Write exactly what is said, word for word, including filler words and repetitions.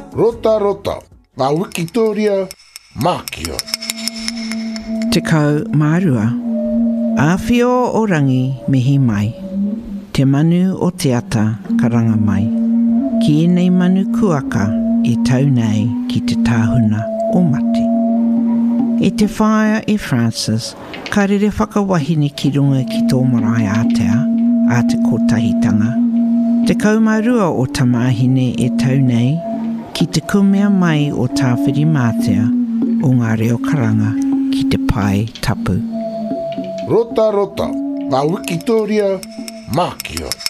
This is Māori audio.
Rota rota, ngā Wikitoria Mākio. Te kau mārua, āwhio o rangi mihi mai, te manu o te ata karanga mai, ki enei manu kuaka e tau nei ki te tāhuna o mate. E te whaia e Francis, ka rere whakawahine ki runga ki tō marae Atea, a te kotahitanga. Te kaumārua o tamahine e tau nei, ki te kumea mai o tāwhiri mātea o ngā reo karanga ki te pai tapu. Rota rota, ngā Wikitoria Mākio.